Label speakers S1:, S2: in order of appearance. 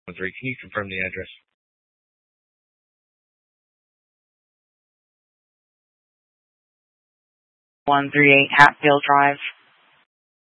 S1: Can you confirm the address?
S2: 138 Hatfield Drive.